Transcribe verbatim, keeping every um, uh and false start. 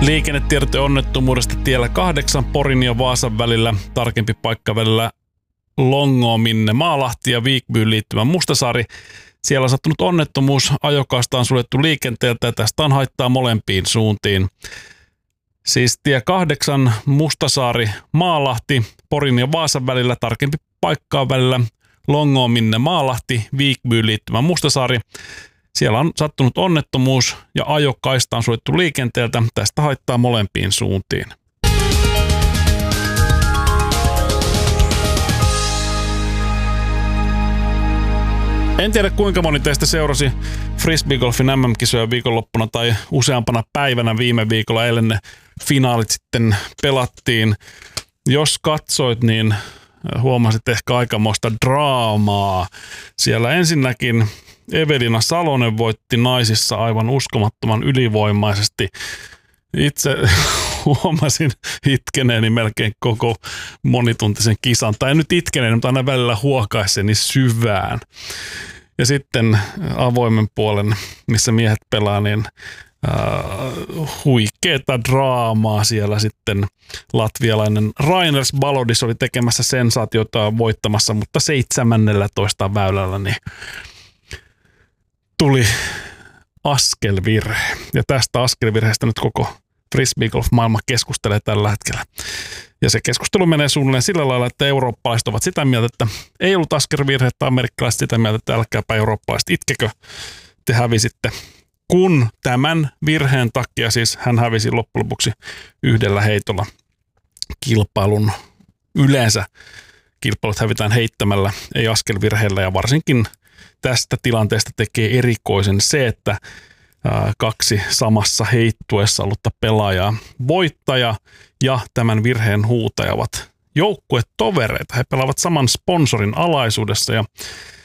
Liikennetiedote onnettomuudesta tiellä kahdeksan Porin ja Vaasan välillä, tarkempi paikka välillä Longominne Maalahti ja Viikbyyn liittyvä Mustasaari. Siellä on sattunut onnettomuus, ajokaista on suljettu liikenteeltä ja tästä on haittaa molempiin suuntiin. Siis tie kahdeksan Mustasaari Maalahti, Porin ja Vaasan välillä, tarkempi paikkaa välillä Longominne Maalahti, Viikbyyn liittyvä Mustasaari. Siellä on sattunut onnettomuus ja ajokaista on suljettu liikenteeltä. Tästä haittaa molempiin suuntiin. En tiedä kuinka moni teistä seurasi frisbeegolfin äm äm-kisoja viikonloppuna tai useampana päivänä viime viikolla, eilen ne finaalit sitten pelattiin. Jos katsoit, niin huomasit ehkä aikamoista draamaa. Siellä ensinnäkin Evelina Salonen voitti naisissa aivan uskomattoman ylivoimaisesti. Itse huomasin itkeneeni melkein koko monituntisen kisan. Tai nyt itkeneeni, mutta aina välillä huokaiseni syvään. Ja sitten avoimen puolen, missä miehet pelaa, niin Uh, huikeeta draamaa siellä sitten latvialainen Rainers Balodis oli tekemässä sensaatiota voittamassa, mutta seitsemännellätoista väylällä niin tuli askelvirhe. Ja tästä askelvirheestä nyt koko frisbeegolf-maailma keskustelee tällä hetkellä. Ja se keskustelu menee suunnilleen sillä lailla, että eurooppalaiset ovat sitä mieltä, että ei ollut askelvirhe, että amerikkalaiset sitä mieltä, että älkääpä eurooppalaiset itkekö, te hävisitte. Kun tämän virheen takia siis hän hävisi loppujen lopuksi yhdellä heitolla kilpailun. Yleensä kilpailut hävitään heittämällä, ei askelvirheellä, ja varsinkin tästä tilanteesta tekee erikoisen se, että kaksi samassa heittuessa ollutta pelaajaa, voittaja ja tämän virheen huutaja, ovat joukkuetovereita. He pelaavat saman sponsorin alaisuudessa ja